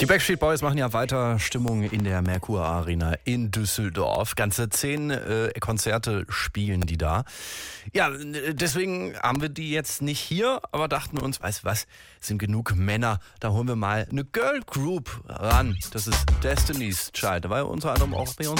Die Backstreet Boys machen ja weiter Stimmung in der Merkur Arena in Düsseldorf. Ganze 10 Konzerte spielen die da. Ja, deswegen haben wir die jetzt nicht hier, aber dachten wir uns, weißt du was, sind genug Männer, da holen wir mal eine Girl Group ran. Das ist Destiny's Child. Da war ja unter anderem auch Beyoncé